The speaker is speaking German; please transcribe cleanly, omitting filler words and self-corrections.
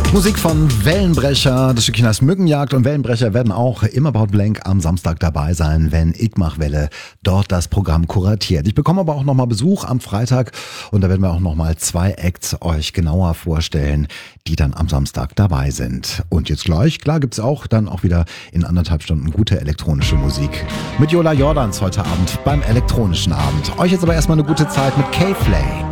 Musik von Wellenbrecher, das Stückchen heißt Mückenjagd, und Wellenbrecher werden auch im About Blank am Samstag dabei sein, wenn Igmachwelle dort das Programm kuratiert. Ich bekomme aber auch nochmal Besuch am Freitag und da werden wir auch nochmal 2 Acts euch genauer vorstellen, die dann am Samstag dabei sind. Und jetzt gleich, klar, gibt's auch dann auch wieder in 1,5 Stunden gute elektronische Musik mit Jola Jordans heute Abend beim elektronischen Abend. Euch jetzt aber erstmal eine gute Zeit mit K-Flay.